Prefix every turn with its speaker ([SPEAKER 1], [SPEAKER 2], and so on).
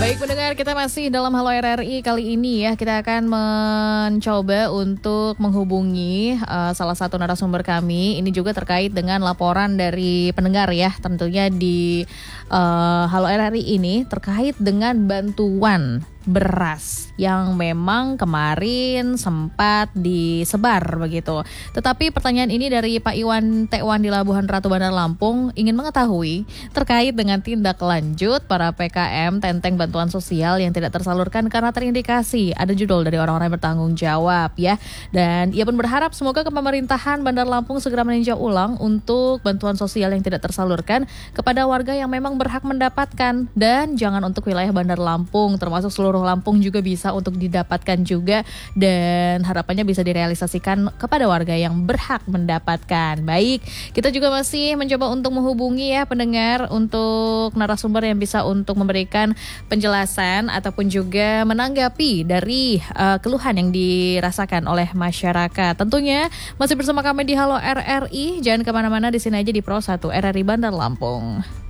[SPEAKER 1] Baik pendengar, kita masih dalam Halo RRI kali ini ya. Kita akan mencoba untuk menghubungi salah satu narasumber kami. Ini juga terkait dengan laporan dari pendengar ya. Tentunya di Halo RRI ini terkait dengan bantuan beras yang memang kemarin sempat disebar begitu. Tetapi pertanyaan ini dari Pak Iwan Tekwan di Labuhan Ratu Bandar Lampung ingin mengetahui terkait dengan tindak lanjut para PKM Tenteng Bantuan Sosial yang tidak tersalurkan karena terindikasi ada judul dari orang-orang yang bertanggung jawab ya. Dan ia pun berharap semoga pemerintahan Bandar Lampung segera meninjau ulang untuk bantuan sosial yang tidak tersalurkan kepada warga yang memang berhak mendapatkan, dan jangan untuk wilayah Bandar Lampung termasuk seluruh Lampung juga bisa untuk didapatkan juga, dan harapannya bisa direalisasikan kepada warga yang berhak mendapatkan. Baik, kita juga masih mencoba untuk menghubungi ya pendengar untuk narasumber yang bisa untuk memberikan penjelasan ataupun juga menanggapi dari keluhan yang dirasakan oleh masyarakat. Tentunya masih bersama kami di Halo RRI, jangan kemana-mana, di sini aja di Pro 1 RRI Bandar Lampung.